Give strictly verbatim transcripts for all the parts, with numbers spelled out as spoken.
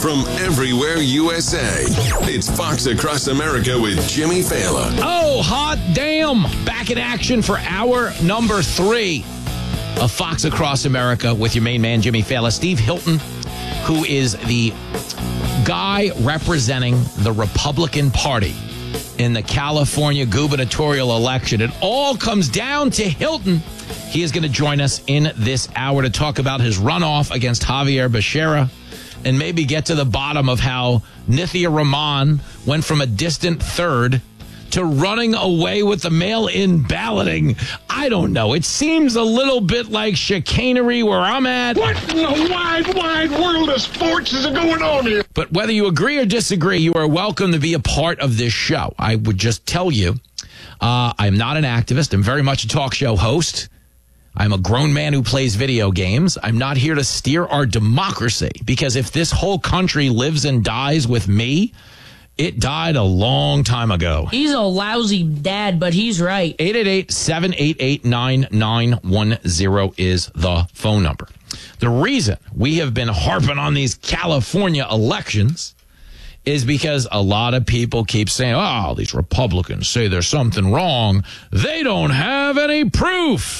from everywhere U S A. It's Fox Across America with Jimmy Fallon. Oh, hot damn. Back in action for hour number three of Fox Across America with your main man, Jimmy Fallon. Steve Hilton, who is the guy representing the Republican Party in the California gubernatorial election. It all comes down to Hilton. He is going to join us in this hour to talk about his runoff against Javier Becerra and maybe get to the bottom of how Nithya Raman went from a distant third to running away with the mail-in balloting. I don't know. It seems a little bit like chicanery where I'm at. What in the wide, wide world of sports is going on here? But whether you agree or disagree, you are welcome to be a part of this show. I would just tell you, uh, I'm not an activist. I'm very much a talk show host. I'm a grown man who plays video games. I'm not here to steer our democracy, because if this whole country lives and dies with me, it died a long time ago. He's a lousy dad, but he's right. eight eight eight, seven eight eight, nine nine one zero is the phone number. The reason we have been harping on these California elections is because a lot of people keep saying, oh, these Republicans say there's something wrong. They don't have any proof.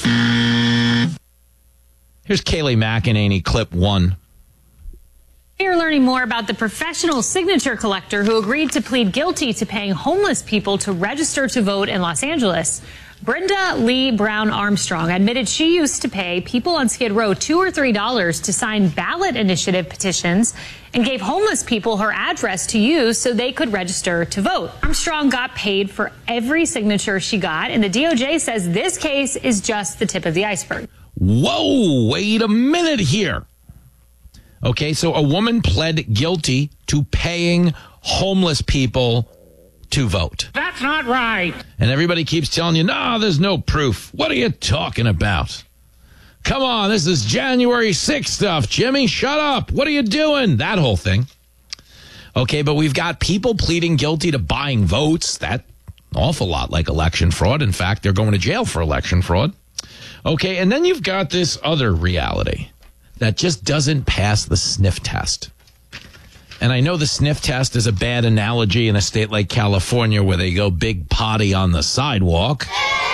Here's Kayleigh McEnany, clip one. You're learning more about the professional signature collector who agreed to plead guilty to paying homeless people to register to vote in Los Angeles. Brenda Lee Brown Armstrong admitted she used to pay people on Skid Row two or three dollars to sign ballot initiative petitions and gave homeless people her address to use so they could register to vote. Armstrong got paid for every signature she got, and the D O J says this case is just the tip of the iceberg. Whoa, wait a minute here. Okay, so a woman pled guilty to paying homeless people to vote. That's not right. And everybody keeps telling you, no, there's no proof. What are you talking about? Come on, this is January sixth stuff. Jimmy, shut up. What are you doing? That whole thing. Okay, but we've got people pleading guilty to buying votes. That's an awful lot like election fraud. In fact, they're going to jail for election fraud. Okay, and then you've got this other reality that just doesn't pass the sniff test. And I know the sniff test is a bad analogy in a state like California where they go big potty on the sidewalk.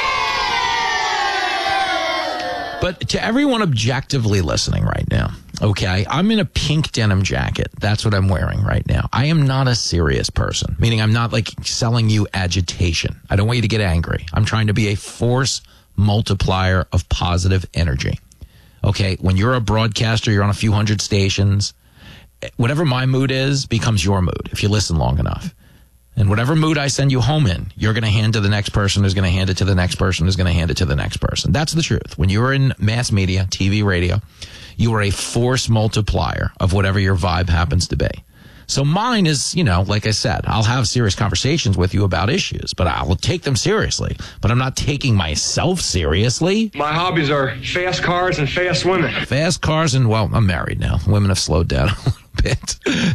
But to everyone objectively listening right now, okay, I'm in a pink denim jacket. That's what I'm wearing right now. I am not a serious person, meaning I'm not like selling you agitation. I don't want you to get angry. I'm trying to be a force multiplier of positive energy. Okay, when you're a broadcaster, you're on a few hundred stations. Whatever my mood is becomes your mood if you listen long enough. And whatever mood I send you home in, you're going to hand to the next person who's going to hand it to the next person who's going to hand it to the next person. That's the truth. When you're in mass media, T V, radio, you are a force multiplier of whatever your vibe happens to be. So mine is, you know, like I said, I'll have serious conversations with you about issues, but I will take them seriously. But I'm not taking myself seriously. My hobbies are fast cars and fast women. Fast cars and, well, I'm married now. Women have slowed down a little bit.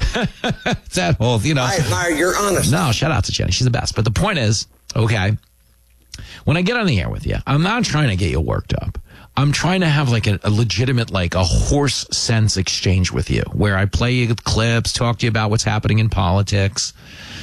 It's that whole, you know. I admire your honesty. No, shout out to Jenny. She's the best. But the point is, okay, when I get on the air with you, I'm not trying to get you worked up. I'm trying to have like a, a legitimate, like a horse sense exchange with you where I play you clips, talk to you about what's happening in politics,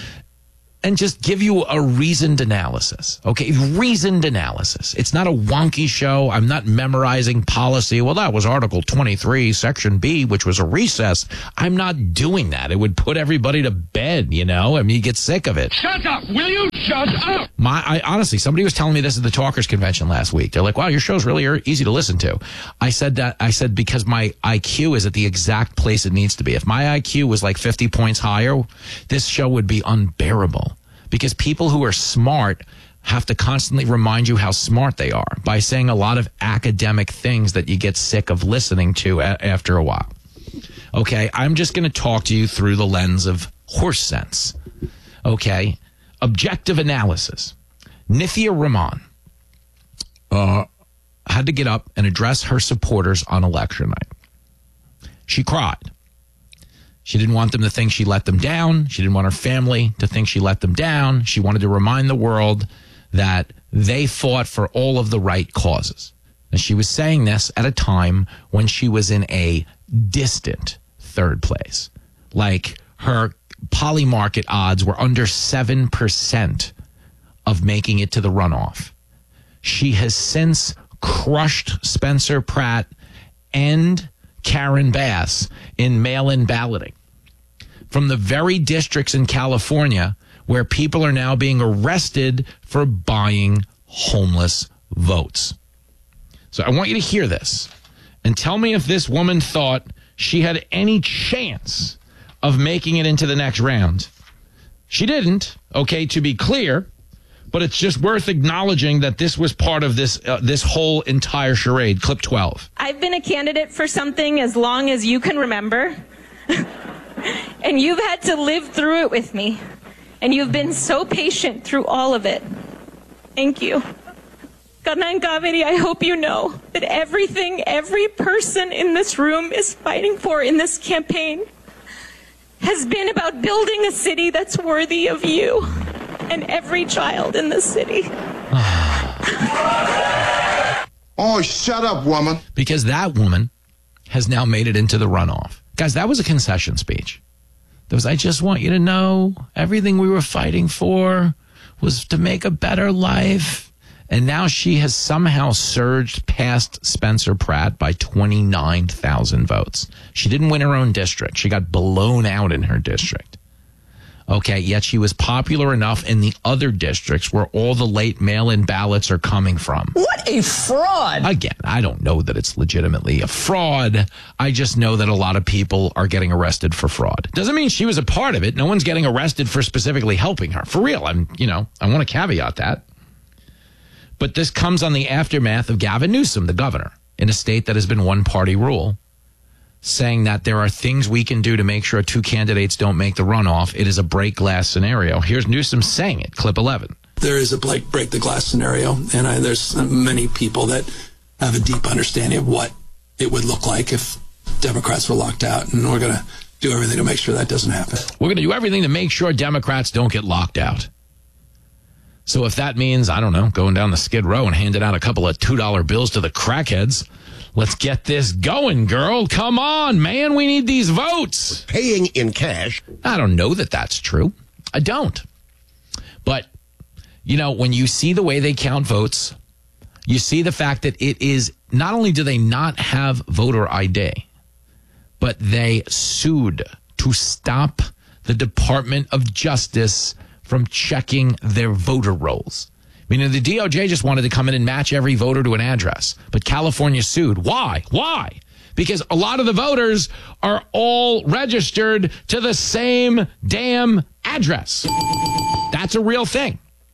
and just give you a reasoned analysis. Okay, reasoned analysis. It's not a wonky show. I'm not memorizing policy. Well, that was Article twenty-three, Section B, which was a recess. I'm not doing that. It would put everybody to bed, you know? I mean, you get sick of it. Shut up, will you? Shut up. My, I honestly, somebody was telling me this at the Talkers Convention last week. They're like, wow, your show's really easy to listen to. I said that, I said, because my I Q is at the exact place it needs to be. If my I Q was like fifty points higher, this show would be unbearable. Because people who are smart have to constantly remind you how smart they are by saying a lot of academic things that you get sick of listening to a- after a while. Okay, I'm just going to talk to you through the lens of horse sense. Okay, objective analysis. Nithya Raman uh, had to get up and address her supporters on election night. She cried. She didn't want them to think she let them down. She didn't want her family to think she let them down. She wanted to remind the world that they fought for all of the right causes. And she was saying this at a time when she was in a distant third place. like her Polymarket odds were under seven percent of making it to the runoff. She has since crushed Spencer Pratt and Karen Bass in mail-in balloting. From the very districts in California where people are now being arrested for buying homeless votes. So I want you to hear this and tell me if this woman thought she had any chance of making it into the next round. She didn't, okay, to be clear, but it's just worth acknowledging that this was part of this uh, this whole entire charade. Clip twelve. I've been a candidate for something as long as you can remember, and you've had to live through it with me, and you've been so patient through all of it. Thank you. Kanan Kaveri, I hope you know that everything every person in this room is fighting for in this campaign has been about building a city that's worthy of you and every child in this city. Oh, shut up, woman. Because that woman has now made it into the runoff. Guys, that was a concession speech. That was, I just want you to know everything we were fighting for was to make a better life. And now she has somehow surged past Spencer Pratt by twenty-nine thousand votes. She didn't win her own district. She got blown out in her district. Okay, yet she was popular enough in the other districts where all the late mail-in ballots are coming from. What a fraud! Again, I don't know that it's legitimately a fraud. I just know that a lot of people are getting arrested for fraud. Doesn't mean she was a part of it. No one's getting arrested for specifically helping her. For real, I'm, you know, I want to caveat that. But this comes on the aftermath of Gavin Newsom, the governor, in a state that has been one-party rule, saying that there are things we can do to make sure two candidates don't make the runoff. It is a break glass scenario. Here's Newsom saying it, clip eleven. There is a break, break the glass scenario, and I, there's many people that have a deep understanding of what it would look like if Democrats were locked out, and we're going to do everything to make sure that doesn't happen. We're going to do everything to make sure Democrats don't get locked out. So if that means, I don't know, going down the Skid Row and handing out a couple of two dollar bills to the crackheads, let's get this going, girl. Come on, man. We need these votes. Paying in cash. I don't know that that's true. I don't. But, you know, when you see the way they count votes, you see the fact that it is, not only do they not have voter I D, but they sued to stop the Department of Justice from checking their voter rolls. Meaning the D O J just wanted to come in and match every voter to an address. But California sued. Why? Why? Because a lot of the voters are all registered to the same damn address. That's a real thing.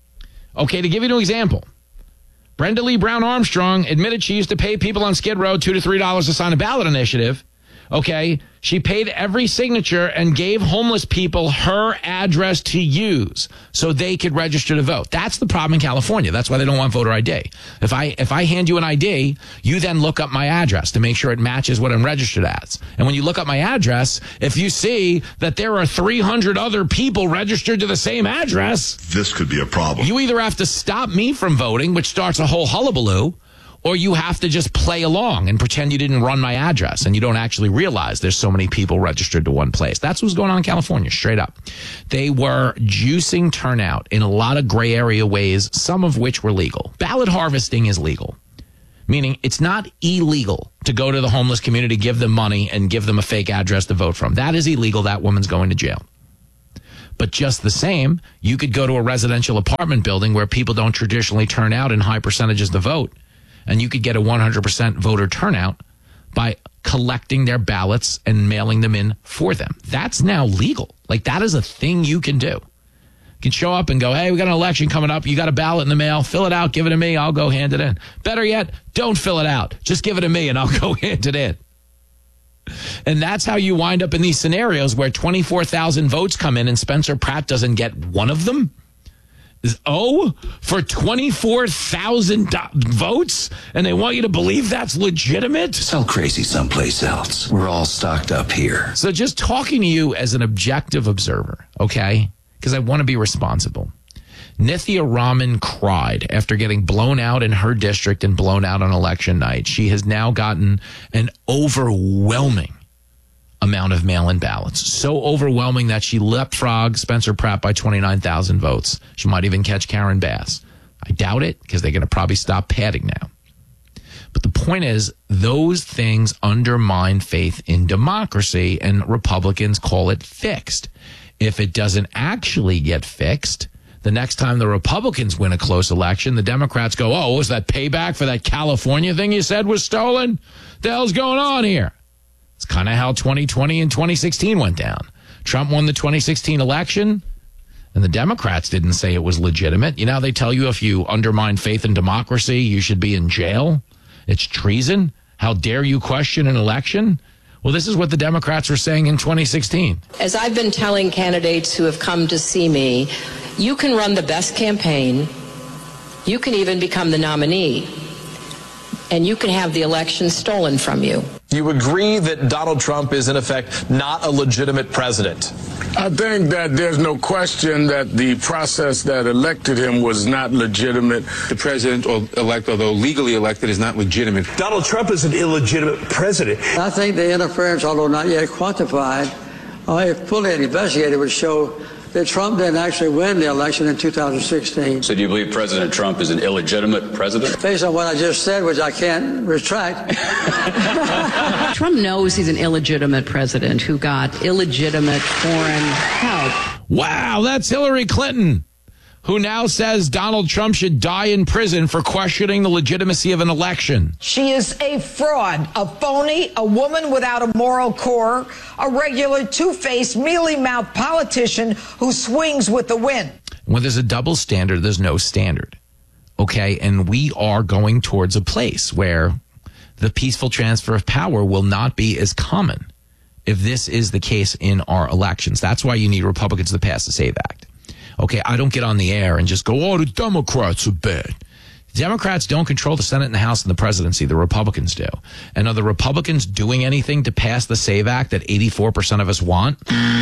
Okay, to give you an example, Brenda Lee Brown Armstrong admitted she used to pay people on Skid Row two to three dollars to sign a ballot initiative. Okay, she paid every signature and gave homeless people her address to use so they could register to vote. That's the problem in California. That's why they don't want voter I D. If I if I hand you an I D, you then look up my address to make sure it matches what I'm registered as. And when you look up my address, if you see that there are three hundred other people registered to the same address, this could be a problem. You either have to stop me from voting, which starts a whole hullabaloo, or you have to just play along and pretend you didn't run my address and you don't actually realize there's so many people registered to one place. That's what's going on in California, straight up. They were juicing turnout in a lot of gray area ways, some of which were legal. Ballot harvesting is legal, meaning it's not illegal to go to the homeless community, give them money, and give them a fake address to vote from. That is illegal. That woman's going to jail. But just the same, you could go to a residential apartment building where people don't traditionally turn out in high percentages to vote, and you could get a one hundred percent voter turnout by collecting their ballots and mailing them in for them. That's now legal. Like, that is a thing you can do. You can show up and go, hey, we got an election coming up. You got a ballot in the mail. Fill it out. Give it to me. I'll go hand it in. Better yet, don't fill it out. Just give it to me and I'll go hand it in. And that's how you wind up in these scenarios where twenty-four thousand votes come in and Spencer Pratt doesn't get one of them. Oh, for twenty-four thousand votes? And they want you to believe that's legitimate? Sell crazy someplace else. We're all stocked up here. So just talking to you as an objective observer, okay? Because I want to be responsible. Nithya Raman cried after getting blown out in her district and blown out on election night. She has now gotten an overwhelming amount of mail-in ballots. So overwhelming that she leapfrogged Spencer Pratt by twenty-nine thousand votes. She might even catch Karen Bass. I doubt it, because they're going to probably stop padding now. But the point is, those things undermine faith in democracy, and Republicans call it fixed. If it doesn't actually get fixed, the next time the Republicans win a close election, the Democrats go, oh, was that payback for that California thing you said was stolen? The hell's going on here? It's kind of how twenty twenty and twenty sixteen went down. Trump won the twenty sixteen election, and the Democrats didn't say it was legitimate. You know how they tell you if you undermine faith in democracy, you should be in jail? It's treason? How dare you question an election? Well, this is what the Democrats were saying in twenty sixteen. As I've been telling candidates who have come to see me, you can run the best campaign, you can even become the nominee, and you can have the election stolen from you. You agree that Donald Trump is, in effect, not a legitimate president? I think that there's no question that the process that elected him was not legitimate. The president-elect, although legally elected, is not legitimate. Donald Trump is an illegitimate president. I think the interference, although not yet quantified, uh, if fully investigated, would show that Trump didn't actually win the election in two thousand sixteen. So do you believe President Trump is an illegitimate president? Based on what I just said, which I can't retract. Trump knows he's an illegitimate president who got illegitimate foreign help. Wow, that's Hillary Clinton, who now says Donald Trump should die in prison for questioning the legitimacy of an election. She is a fraud, a phony, a woman without a moral core, a regular two-faced, mealy-mouthed politician who swings with the wind. When there's a double standard, there's no standard. Okay, and we are going towards a place where the peaceful transfer of power will not be as common if this is the case in our elections. That's why you need Republicans to pass the SAVE Act. Okay, I don't get on the air and just go, oh, the Democrats are bad. Democrats don't control the Senate and the House and the presidency. The Republicans do. And are the Republicans doing anything to pass the SAVE Act that eighty-four percent of us want?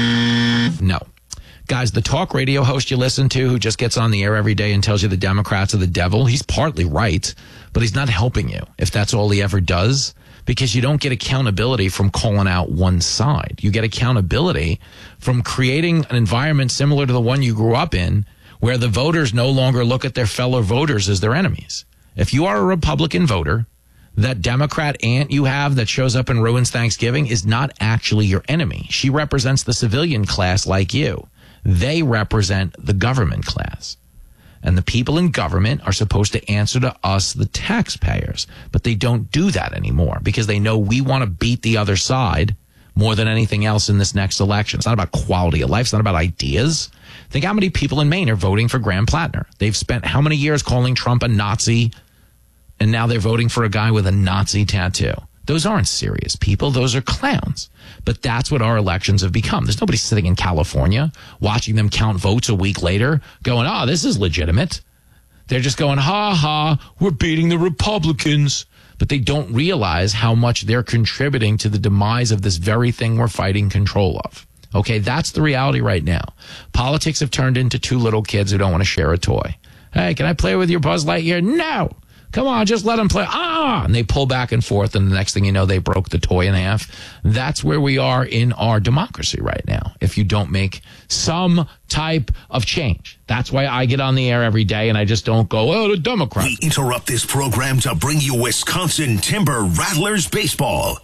No. Guys, the talk radio host you listen to who just gets on the air every day and tells you the Democrats are the devil, he's partly right, but he's not helping you if that's all he ever does, because you don't get accountability from calling out one side. You get accountability from creating an environment similar to the one you grew up in, where the voters no longer look at their fellow voters as their enemies. If you are a Republican voter, that Democrat aunt you have that shows up and ruins Thanksgiving is not actually your enemy. She represents the civilian class like you. They represent the government class. And the people in government are supposed to answer to us, the taxpayers. But they don't do that anymore because they know we want to beat the other side more than anything else in this next election. It's not about quality of life. It's not about ideas. Think how many people in Maine are voting for Graham Plattner. They've spent how many years calling Trump a Nazi, and now they're voting for a guy with a Nazi tattoo. Those aren't serious people. Those are clowns. But that's what our elections have become. There's nobody sitting in California watching them count votes a week later going, oh, this is legitimate. They're just going, ha, ha, we're beating the Republicans. But they don't realize how much they're contributing to the demise of this very thing we're fighting control of. Okay, that's the reality right now. Politics have turned into two little kids who don't want to share a toy. Hey, can I play with your Buzz Lightyear? No. Come on, just let them play. Ah! And they pull back and forth, and the next thing you know, they broke the toy in half. That's where we are in our democracy right now, if you don't make some type of change. That's why I get on the air every day, and I just don't go, oh, the Democrats. We interrupt this program to bring you Wisconsin Timber Rattlers Baseball.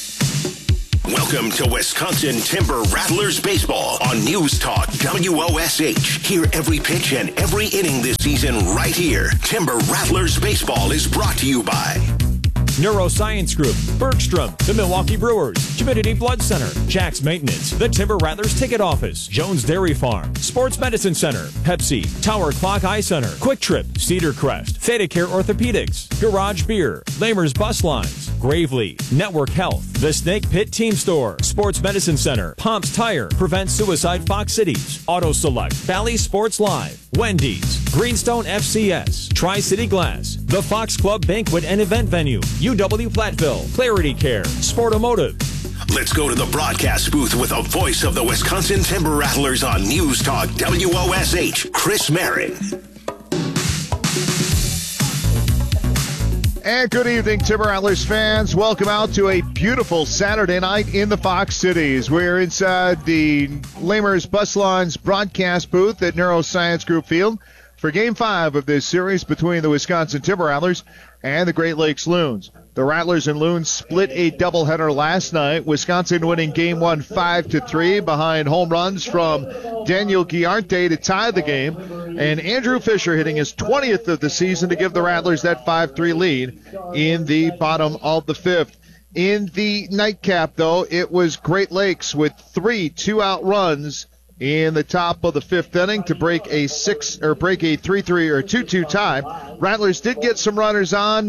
Welcome to Wisconsin Timber Rattlers Baseball on News Talk W O S H. Hear every pitch and every inning this season right here. Timber Rattlers Baseball is brought to you by Neuroscience Group, Bergstrom, the Milwaukee Brewers, Humidity Blood Center, Jack's Maintenance, the Timber Rattlers Ticket Office, Jones Dairy Farm, Sports Medicine Center, Pepsi, Tower Clock Eye Center, Quick Trip, Cedar Crest, Theta Care Orthopedics, Garage Beer, Lamer's Bus Lines, Gravely, Network Health, The Snake Pit Team Store, Sports Medicine Center, Pomps Tire, Prevent Suicide Fox Cities, Auto Select, Valley Sports Live, Wendy's, Greenstone F C S, Tri-City Glass, the Fox Club Banquet and Event Venue, U W Platteville, Clarity Care, Sportomotive. Let's go to the broadcast booth with the voice of the Wisconsin Timber Rattlers on News Talk W O S H, Chris Marin. And good evening, Timber Rattlers fans. Welcome out to a beautiful Saturday night in the Fox Cities. We're inside the Lamers Bus Lines broadcast booth at Neuroscience Group Field for Game five of this series between the Wisconsin Timber Rattlers and the Great Lakes Loons. The Rattlers and Loons split a doubleheader last night. Wisconsin winning Game one five to three behind home runs from Daniel Giarte to tie the game, and Andrew Fisher hitting his twentieth of the season to give the Rattlers that five three lead in the bottom of the fifth. In the nightcap, though, it was Great Lakes with three two-out runs in the top of the fifth inning to break a six or break a three three or two two tie. Rattlers did get some runners on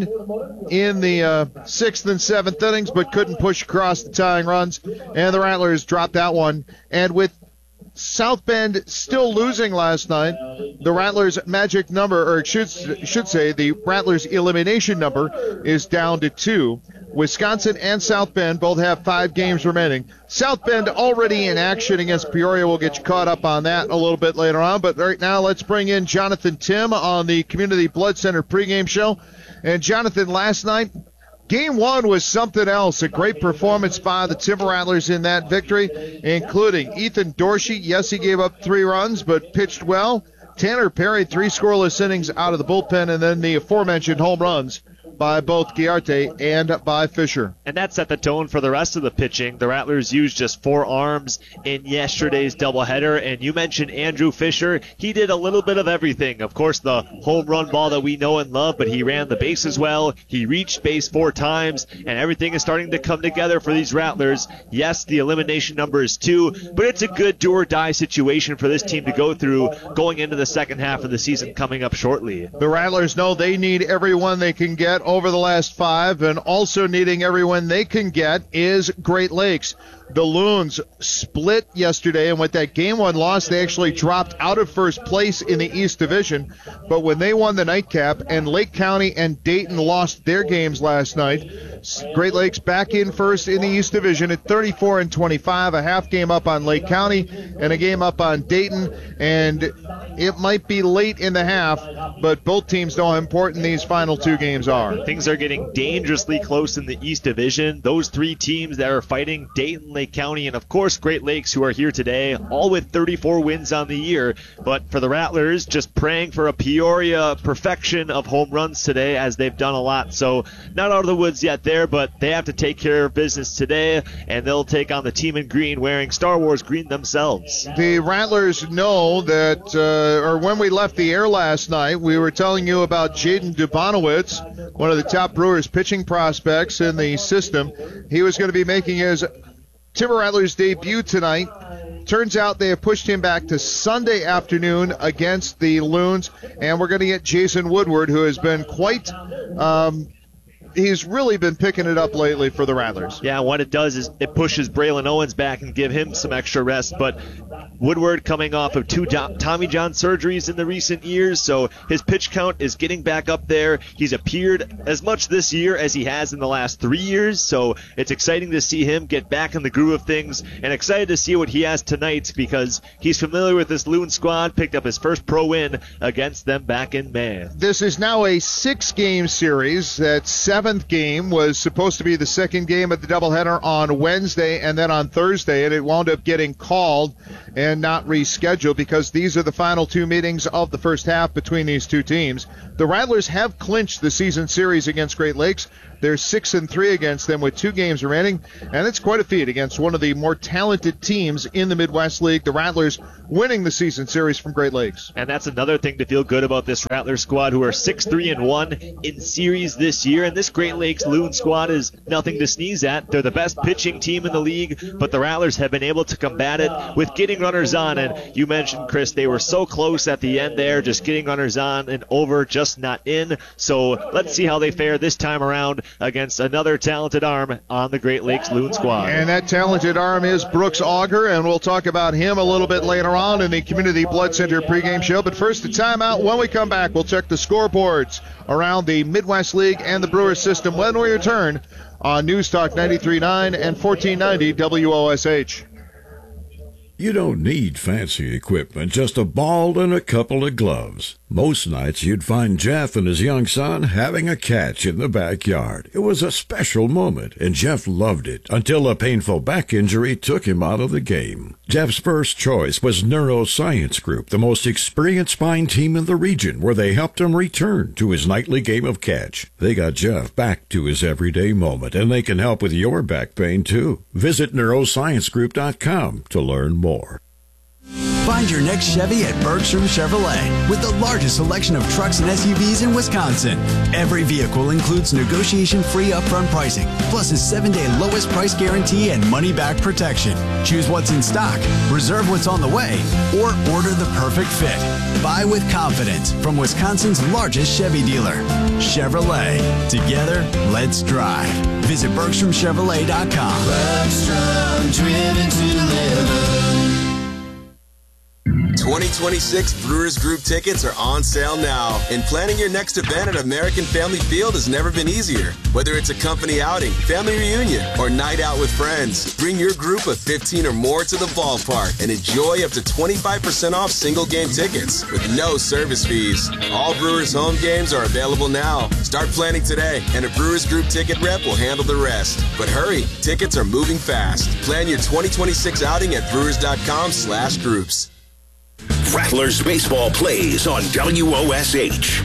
in the uh, sixth and seventh innings, but couldn't push across the tying runs, and the Rattlers dropped that one. And with South Bend still losing last night, the Rattlers' magic number, or should should say the Rattlers' elimination number, is down to two. Wisconsin and South Bend both have five games remaining. South Bend already in action against Peoria. We'll get you caught up on that a little bit later on. But right now, let's bring in Jonathan Tim on the Community Blood Center pregame show. And Jonathan, last night, Game one was something else. A great performance by the Timber Rattlers in that victory, including Ethan Dorsey. Yes, he gave up three runs, but pitched well. Tanner Perry, three scoreless innings out of the bullpen, and then the aforementioned home runs by both Giarte and by Fisher. And that set the tone for the rest of the pitching. The Rattlers used just four arms in yesterday's doubleheader, and you mentioned Andrew Fisher. He did a little bit of everything. Of course, the home run ball that we know and love, but he ran the bases well. He reached base four times, and everything is starting to come together for these Rattlers. Yes, the elimination number is two, but it's a good do-or-die situation for this team to go through going into the second half of the season coming up shortly. The Rattlers know they need everyone they can get over the last five, and also needing everyone they can get is Great Lakes. The Loons split yesterday, and with that game one loss, they actually dropped out of first place in the East Division. But when they won the nightcap, and Lake County and Dayton lost their games last night, Great Lakes back in first in the East Division at thirty-four and twenty-five, a half game up on Lake County and a game up on Dayton. And it might be late in the half, but both teams know how important these final two games are. Things are getting dangerously close in the East Division. Those three teams that are fighting, Dayton, Lake County, and of course Great Lakes, who are here today, all with thirty-four wins on the year. But for the Rattlers, just praying for a Peoria perfection of home runs today, as they've done a lot. So not out of the woods yet there, but they have to take care of business today, and they'll take on the team in green wearing Star Wars green themselves. The Rattlers know that, uh, or when we left the air last night, we were telling you about Jaden Dubonowitz, one of the top Brewers pitching prospects in the system. He was going to be making his Timber Rattlers debut tonight. Turns out they have pushed him back to Sunday afternoon against the Loons, and we're going to get Jason Woodward, who has been quite um, he's really been picking it up lately for the Rattlers. Yeah, what it does is it pushes Braylon Owens back and give him some extra rest. But Woodward coming off of two Tommy John surgeries in the recent years, so his pitch count is getting back up there. He's appeared as much this year as he has in the last three years, so it's exciting to see him get back in the groove of things, and excited to see what he has tonight because he's familiar with this Loon squad, picked up his first pro win against them back in May. This is now a six-game series. That seventh game was supposed to be the second game of the doubleheader on Wednesday and then on Thursday, and it wound up getting called and not rescheduled because these are the final two meetings of the first half between these two teams. The Rattlers have clinched the season series against Great Lakes. They're six and three against them with two games remaining, and it's quite a feat against one of the more talented teams in the Midwest League. The Rattlers winning the season series from Great Lakes. And that's another thing to feel good about this Rattler squad, who are six three and one in series this year. And this Great Lakes Loon squad is nothing to sneeze at. They're the best pitching team in the league, but the Rattlers have been able to combat it with getting runners on. And you mentioned, Chris, they were so close at the end there, just getting runners on and over, just not in. So let's see how they fare this time around against another talented arm on the Great Lakes Loon squad. And that talented arm is Brooks Auger, and we'll talk about him a little bit later on in the Community Blood Center pregame show. But first, a timeout. When we come back, we'll check the scoreboards around the Midwest League and the Brewers system when we return on News Talk ninety-three point nine and fourteen ninety W O S H. You don't need fancy equipment, just a ball and a couple of gloves. Most nights you'd find Jeff and his young son having a catch in the backyard. It was a special moment, and Jeff loved it until a painful back injury took him out of the game. Jeff's first choice was Neuroscience Group, the most experienced spine team in the region, where they helped him return to his nightly game of catch. They got Jeff back to his everyday moment, and they can help with your back pain too. Visit neuroscience group dot com to learn more. Find your next Chevy at Bergstrom Chevrolet with the largest selection of trucks and S U Vs in Wisconsin. Every vehicle includes negotiation-free upfront pricing, plus a seven-day lowest price guarantee and money-back protection. Choose what's in stock, reserve what's on the way, or order the perfect fit. Buy with confidence from Wisconsin's largest Chevy dealer. Chevrolet. Together, let's drive. Visit Bergstrom Chevrolet dot com. Bergstrom, driven to live. twenty twenty-six Brewers Group tickets are on sale now, and planning your next event at American Family Field has never been easier. Whether it's a company outing, family reunion, or night out with friends, bring your group of fifteen or more to the ballpark and enjoy up to twenty-five percent off single game tickets with no service fees. All Brewers home games are available now. Start planning today, and a Brewers Group ticket rep will handle the rest. But hurry, tickets are moving fast. Plan your twenty twenty-six outing at brewers dot com slash groups. Rattlers baseball plays on W O S H.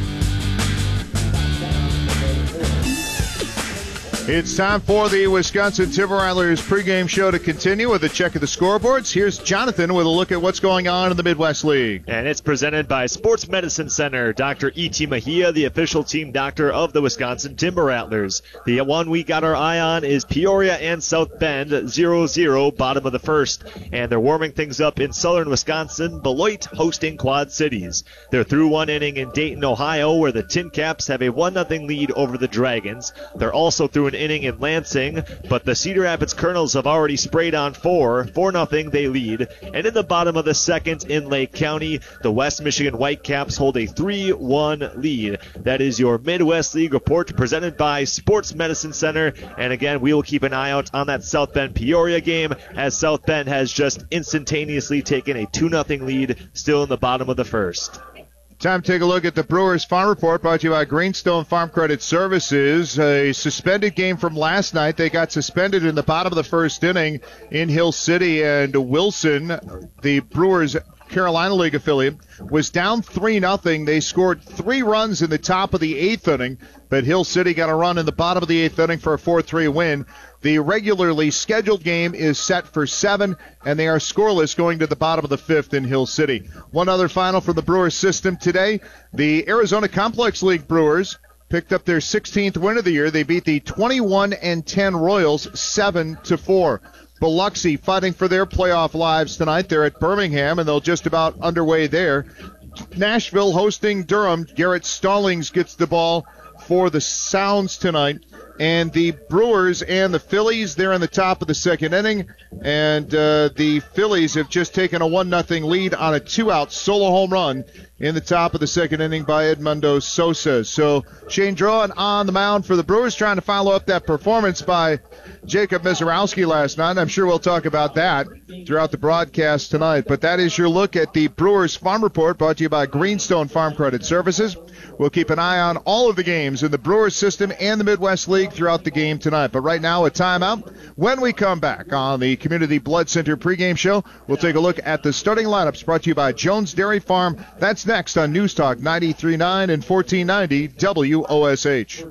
It's time for the Wisconsin Timber Rattlers pregame show to continue with a check of the scoreboards. Here's Jonathan with a look at what's going on in the Midwest League. And it's presented by Sports Medicine Center. Doctor E T. Mejia, the official team doctor of the Wisconsin Timber Rattlers. The one we got our eye on is Peoria and South Bend, zero zero, bottom of the first. And they're warming things up in southern Wisconsin, Beloit hosting Quad Cities. They're through one inning in Dayton, Ohio, where the Tin Caps have a one nothing lead over the Dragons. They're also through an inning in Lansing, but the Cedar Rapids Colonels have already sprayed on four. four nothing they lead. And in the bottom of the second in Lake County, the West Michigan Whitecaps hold a three one lead. That is your Midwest League report presented by Sports Medicine Center. And again, we will keep an eye out on that South Bend Peoria game, as South Bend has just instantaneously taken a two nothing lead, still in the bottom of the first. Time to take a look at the Brewers Farm Report, brought to you by Greenstone Farm Credit Services. A suspended game from last night. They got suspended in the bottom of the first inning in Hill City, and Wilson, the Brewers Carolina League affiliate, was down three nothing. They scored three runs in the top of the eighth inning, but Hill City got a run in the bottom of the eighth inning for a four three win. The regularly scheduled game is set for seven, and they are scoreless going to the bottom of the fifth in Hill City. One other final for the Brewers system today. The Arizona Complex League Brewers picked up their sixteenth win of the year. They beat the twenty-one and ten Royals seven to four. Biloxi fighting for their playoff lives tonight. They're at Birmingham, and they'll just about underway there. Nashville hosting Durham. Garrett Stallings gets the ball for the Sounds tonight. And the Brewers and the Phillies, they're in the top of the second inning. And uh, the Phillies have just taken a one nothing lead on a two-out solo home run in the top of the second inning by Edmundo Sosa. So Shane Drohan on the mound for the Brewers, trying to follow up that performance by Jacob Mizorowski last night. I'm sure we'll talk about that throughout the broadcast tonight. But that is your look at the Brewers Farm Report, brought to you by Greenstone Farm Credit Services. We'll keep an eye on all of the games in the Brewers system and the Midwest League throughout the game tonight. But right now, a timeout. When we come back on the Community Blood Center pregame show, we'll take a look at the starting lineups brought to you by Jones Dairy Farm. That's next on News Talk ninety-three point nine and fourteen ninety W O S H.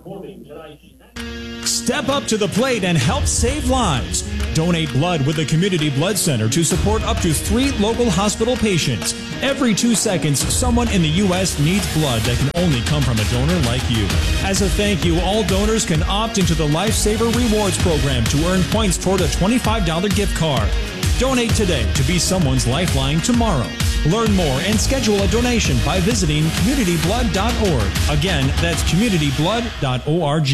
Step up to the plate and help save lives. Donate blood with the Community Blood Center to support up to three local hospital patients. Every two seconds, someone in the U S needs blood that can only come from a donor like you. As a thank you, all donors can opt into the Lifesaver Rewards program to earn points toward a twenty-five dollars gift card. Donate today to be someone's lifeline tomorrow. Learn more and schedule a donation by visiting community blood dot org. Again, that's community blood dot org.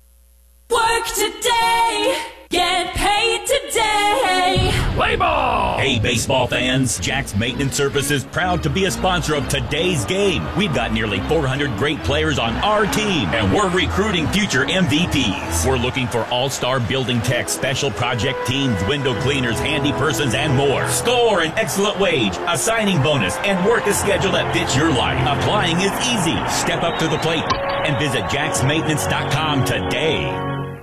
Work today, get paid today. Play ball! baseball. Hey, baseball fans, Jack's Maintenance Services proud to be a sponsor of today's game. We've got nearly four hundred great players on our team, and we're recruiting future M V Ps. We're looking for all-star building techs, special project teams, window cleaners, handy persons, and more. Score an excellent wage, a signing bonus, and work a schedule that fits your life. Applying is easy. Step up to the plate and visit jacks maintenance dot com today.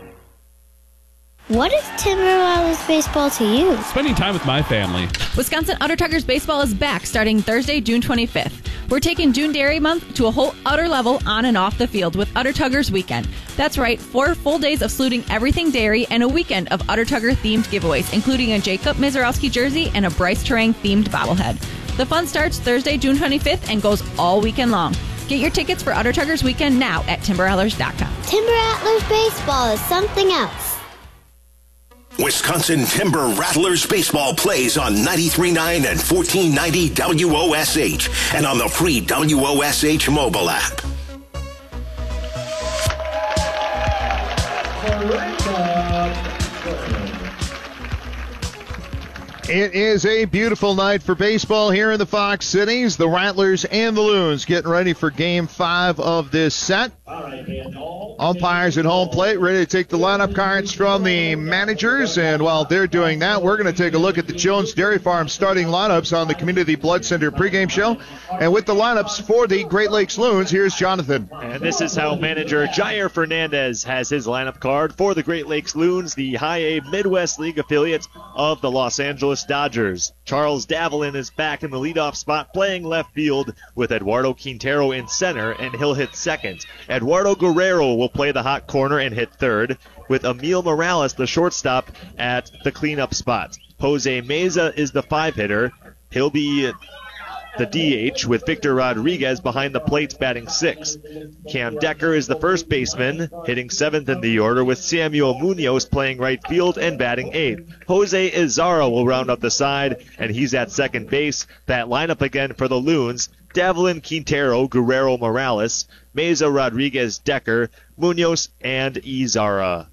What is Timber Rattlers baseball to you? Spending time with my family. Wisconsin Outer Tuggers baseball is back starting Thursday, June twenty-fifth. We're taking June Dairy Month to a whole outer level on and off the field with Outer Tuggers Weekend. That's right, four full days of saluting everything dairy and a weekend of Outer Tugger themed giveaways, including a Jacob Mizorowski jersey and a Bryce Terang themed bobblehead. The fun starts Thursday, June twenty-fifth and goes all weekend long. Get your tickets for Outer Tuggers Weekend now at timber rattlers dot com. Timber Rattlers baseball is something else. Wisconsin Timber Rattlers baseball plays on ninety-three point nine and fourteen ninety W O S H and on the free W O S H mobile app. It is a beautiful night for baseball here in the Fox Cities. The Rattlers and the Loons getting ready for game five of this set. Umpires at home plate ready to take the lineup cards from the managers. And while they're doing that, we're going to take a look at the Jones Dairy Farm starting lineups on the Community Blood Center pregame show. And with the lineups for the Great Lakes Loons, here's Jonathan. And this is how manager Jair Fernandez has his lineup card for the Great Lakes Loons, the High A Midwest League affiliate of the Los Angeles Dodgers. Charles Davelin is back in the leadoff spot playing left field with Eduardo Quintero in center, and he'll hit second. Eduardo Guerrero will play the hot corner and hit third, with Emil Morales, the shortstop, at the cleanup spot. Jose Meza is the five-hitter. He'll be the D H with Victor Rodriguez behind the plate batting sixth. Cam Decker is the first baseman, hitting seventh in the order, with Samuel Munoz playing right field and batting eighth. Jose Izarra will round up the side, and he's at second base. That lineup again for the Loons: Davelin, Quintero, Guerrero, Morales, Meza, Rodriguez, Decker, Munoz, and Izarra.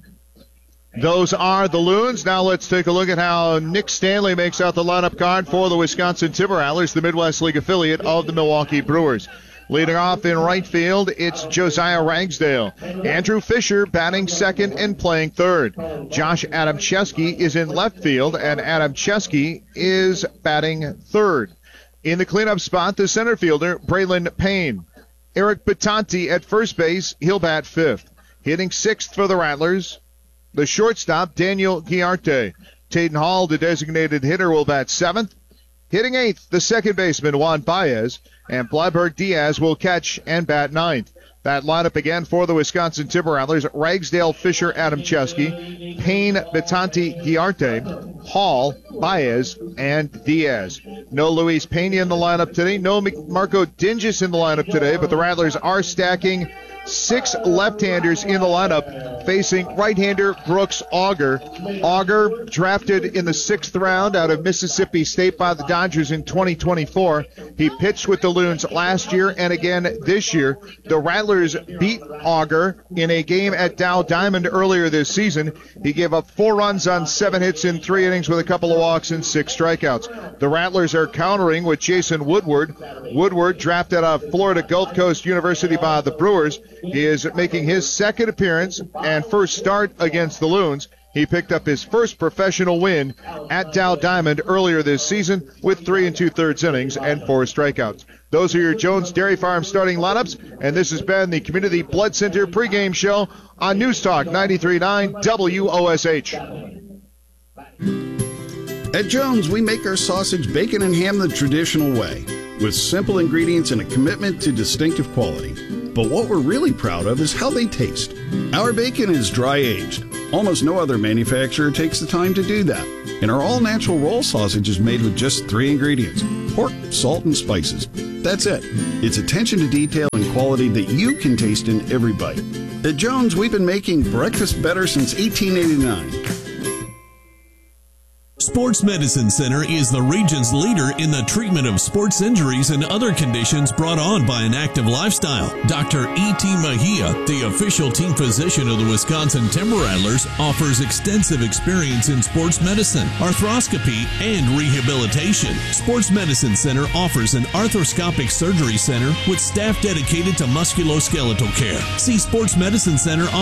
Those are the Loons. Now let's take a look at how Nick Stanley makes out the lineup card for the Wisconsin Timber Rattlers, the Midwest League affiliate of the Milwaukee Brewers. Leading off in right field, it's Josiah Ragsdale. Andrew Fisher batting second and playing third. Josh Adamczewski is in left field, and Adamczewski is batting third. In the cleanup spot, the center fielder, Braylon Payne. Eric Batanti at first base, he'll bat fifth. Hitting sixth for the Rattlers, the shortstop, Daniel Giarte. Taden Hall, the designated hitter, will bat seventh. Hitting eighth, the second baseman, Juan Baez. And Blyberg Diaz will catch and bat ninth. That lineup again for the Wisconsin Timber Rattlers: Ragsdale, Fisher, Adamczewski, Payne, Batanti, Giarte, Hall, Baez, and Diaz. No Luis Pena in the lineup today. No Marco Dinges in the lineup today, but the Rattlers are stacking six left-handers in the lineup, facing right-hander Brooks Auger. Auger, drafted in the sixth round out of Mississippi State by the Dodgers in twenty twenty-four. He pitched with the Loons last year and again this year. The Rattlers beat Auger in a game at Dow Diamond earlier this season. He gave up four runs on seven hits in three innings with a couple of walks and six strikeouts. The Rattlers are countering with Jason Woodward. Woodward, drafted out of Florida Gulf Coast University by the Brewers. He is making his second appearance and first start against the Loons. He picked up his first professional win at Dow Diamond earlier this season with three and two-thirds innings and four strikeouts. Those are your Jones Dairy Farm starting lineups, and this has been the Community Blood Center pregame show on News Talk ninety-three point nine W O S H. At Jones, we make our sausage, bacon, and ham the traditional way, with simple ingredients and a commitment to distinctive quality. But what we're really proud of is how they taste. Our bacon is dry-aged. Almost no other manufacturer takes the time to do that. And our all-natural roll sausage is made with just three ingredients: pork, salt, and spices. That's it. It's attention to detail and quality that you can taste in every bite. At Jones, we've been making breakfast better since eighteen eighty-nine. Sports Medicine Center is the region's leader in the treatment of sports injuries and other conditions brought on by an active lifestyle. Doctor E T. Mejia, the official team physician of the Wisconsin Timber Rattlers, offers extensive experience in sports medicine, arthroscopy, and rehabilitation. Sports Medicine Center offers an arthroscopic surgery center with staff dedicated to musculoskeletal care. See Sports Medicine Center on